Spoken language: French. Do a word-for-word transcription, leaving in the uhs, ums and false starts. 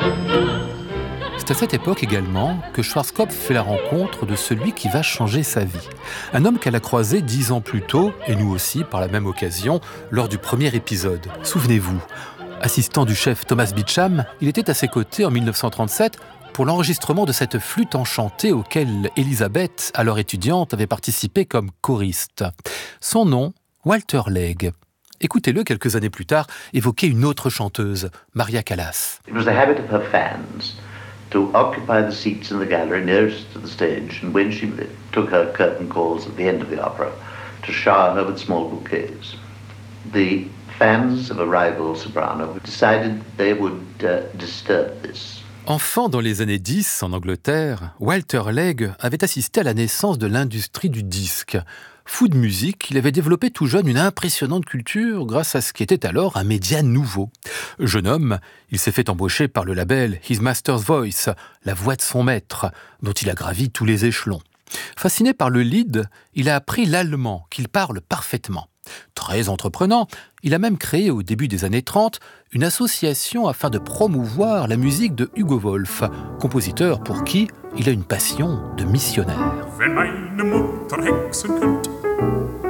C'est à cette époque également que Schwarzkopf fait la rencontre de celui qui va changer sa vie. Un homme qu'elle a croisé dix ans plus tôt, et nous aussi par la même occasion, lors du premier épisode. Souvenez-vous, assistant du chef Thomas Beecham, il était à ses côtés en dix-neuf cent trente-sept pour l'enregistrement de cette flûte enchantée auquel Elisabeth, alors étudiante, avait participé comme choriste. Son nom, Walter Legge. Écoutez-le quelques années plus tard évoquer une autre chanteuse, Maria Callas. It was the habit of her fans to occupy the seats in the gallery nearest to the stage, and when she took her curtain calls at the end of the opera, to shower her with small bouquets. The fans of a rival soprano decided they would uh, disturb this. Enfant dans les années dix, en Angleterre, Walter Legge avait assisté à la naissance de l'industrie du disque. Fou de musique, il avait développé tout jeune une impressionnante culture grâce à ce qui était alors un média nouveau. Jeune homme, il s'est fait embaucher par le label His Master's Voice, la voix de son maître, dont il a gravi tous les échelons. Fasciné par le lead, il a appris l'allemand, qu'il parle parfaitement. Très entreprenant, il a même créé au début des années trente une association afin de promouvoir la musique de Hugo Wolf, compositeur pour qui il a une passion de missionnaire.